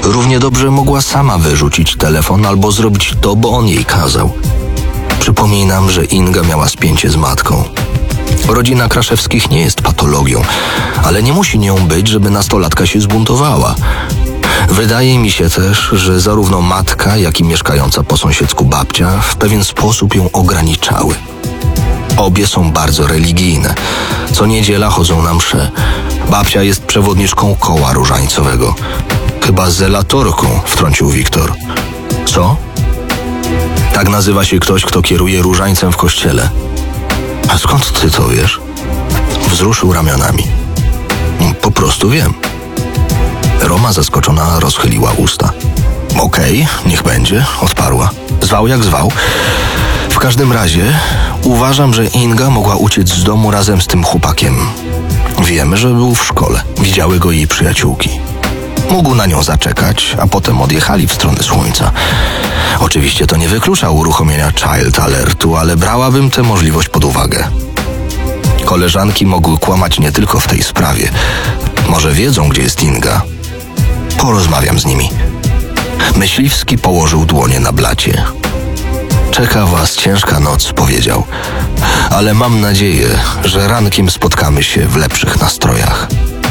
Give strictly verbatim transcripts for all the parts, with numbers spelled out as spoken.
Równie dobrze mogła sama wyrzucić telefon albo zrobić to, bo on jej kazał. Przypominam, że Inga miała spięcie z matką. Rodzina Kraszewskich nie jest patologią, ale nie musi nią być, żeby nastolatka się zbuntowała. Wydaje mi się też, że zarówno matka, jak i mieszkająca po sąsiedzku babcia w pewien sposób ją ograniczały. Obie są bardzo religijne. Co niedziela chodzą na msze. Babcia jest przewodniczką koła różańcowego. Chyba zelatorką, wtrącił Wiktor. Co? Tak nazywa się ktoś, kto kieruje różańcem w kościele. A skąd ty to wiesz? Wzruszył ramionami. Po prostu wiem. Roma zaskoczona rozchyliła usta. Okej, okay, niech będzie, odparła. Zwał jak zwał. W każdym razie uważam, że Inga mogła uciec z domu razem z tym chłopakiem. Wiemy, że był w szkole. Widziały go jej przyjaciółki. Mógł na nią zaczekać, a potem odjechali w stronę słońca. Oczywiście to nie wyklucza uruchomienia Child Alertu, ale brałabym tę możliwość pod uwagę. Koleżanki mogły kłamać nie tylko w tej sprawie. Może wiedzą, gdzie jest Inga? Porozmawiam z nimi. Myśliwski położył dłonie na blacie. Czeka was ciężka noc, powiedział. Ale mam nadzieję, że rankiem spotkamy się w lepszych nastrojach.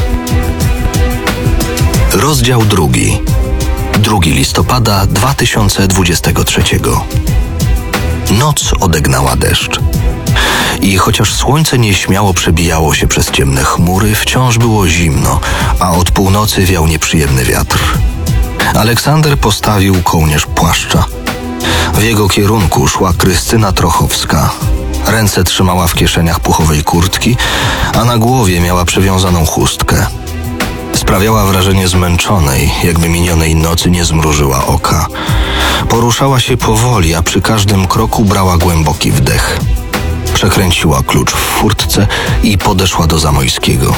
Rozdział drugi. drugiego listopada dwa tysiące dwudziestego trzeciego. Noc odegnała deszcz. I chociaż słońce nieśmiało przebijało się przez ciemne chmury, wciąż było zimno, a od północy wiał nieprzyjemny wiatr. Aleksander postawił kołnierz płaszcza. W jego kierunku szła Krystyna Trochowska. Ręce trzymała w kieszeniach puchowej kurtki, a na głowie miała przewiązaną chustkę. Sprawiała wrażenie zmęczonej, jakby minionej nocy nie zmrużyła oka. Poruszała się powoli, a przy każdym kroku brała głęboki wdech. Przekręciła klucz w furtce i podeszła do Zamojskiego.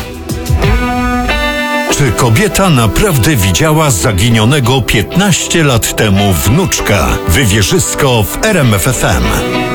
Czy kobieta naprawdę widziała zaginionego piętnaście lat temu wnuczka? Wywierzysko w R M F F M.